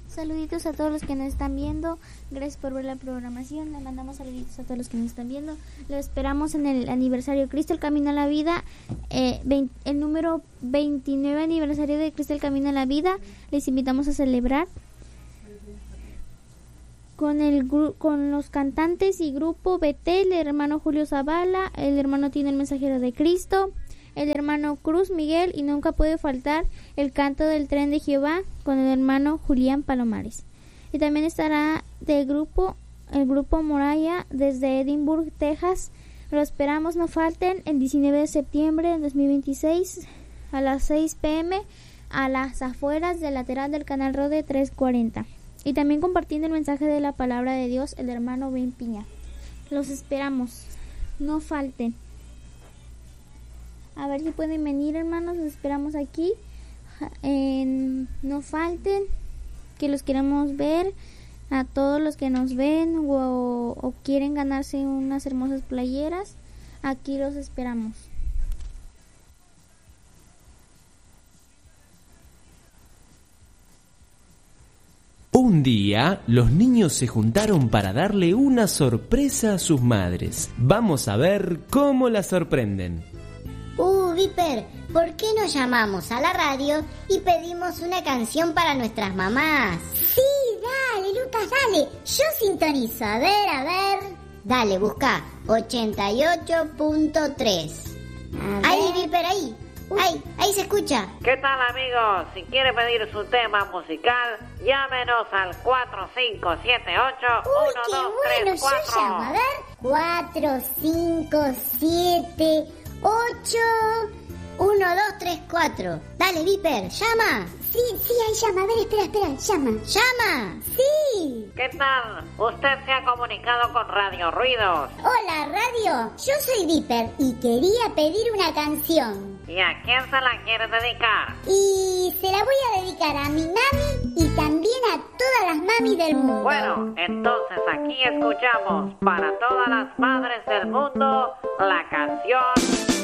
Saluditos a todos los que nos están viendo. Gracias por ver la programación. Le mandamos saluditos a todos los que nos están viendo. Lo esperamos en el aniversario Cristo el Camino a la Vida, el número 29 aniversario de Cristo el Camino a la Vida. Les invitamos a celebrar con los cantantes y grupo Betel, el hermano Julio Zavala, el hermano Tino el Mensajero de Cristo, el hermano Cruz Miguel, y nunca puede faltar el canto del Tren de Jehová con el hermano Julián Palomares. Y también estará el grupo Moraya desde Edinburgh, Texas. Lo esperamos, no falten, el 19 de septiembre de 2026 a las 6 p.m. a las afueras del lateral del Canal Rode 340. Y también compartiendo el mensaje de la palabra de Dios, el hermano Ben Piña. Los esperamos, no falten. A ver si pueden venir, hermanos, los esperamos aquí. No falten, que los queremos ver. A todos los que nos ven o quieren ganarse unas hermosas playeras, aquí los esperamos. Un día, los niños se juntaron para darle una sorpresa a sus madres. Vamos a ver cómo la sorprenden. Viper, ¿por qué no llamamos a la radio y pedimos una canción para nuestras mamás? Sí, dale, Lucas, dale. Yo sintonizo. A ver. Dale, busca 88.3. Ahí, Viper, ahí. Ahí se escucha. ¿Qué tal, amigos? Si quiere pedir su tema musical, llámenos al 4578-1234. Uy, qué bueno, yo llamo. A ver. 4578-1234. Dale, Viper, llama. Sí, ahí llama. A ver, espera, llama. ¿Llama? Sí. ¿Qué tal? Usted se ha comunicado con Radio Ruidos. Hola, radio. Yo soy Viper y quería pedir una canción. ¿Y a quién se la quiere dedicar? Y se la voy a dedicar a mi mami y también a todas las mamis del mundo. Bueno, entonces aquí escuchamos para todas las madres del mundo la canción